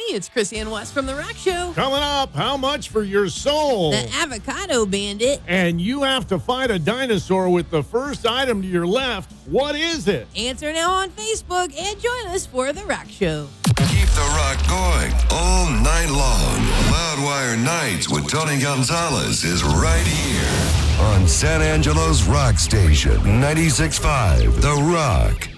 everybody. It's Chrissy and Wes from The Rock Show. Coming up, how much for your soul? The Avocado Bandit. And you have to fight a dinosaur with the first item to your left. What is it? Answer now on Facebook and join us for The Rock Show. Keep the rock going all night long. Loudwire Nights with Tony Gonzalez is right here on San Angelo's Rock Station, 96.5 The Rock.